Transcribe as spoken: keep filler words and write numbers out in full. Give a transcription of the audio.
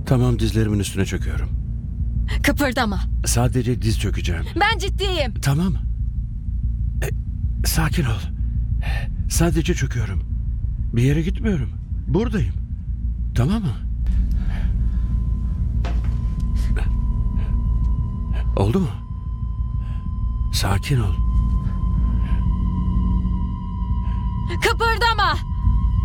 Tamam, dizlerimin üstüne çöküyorum. Kıpırdama. Sadece diz çökeceğim. Ben ciddiyim. Tamam. E, sakin ol. Sadece çöküyorum. Bir yere gitmiyorum. Buradayım. Tamam mı? Oldu mu? Sakin ol. Kıpırdama.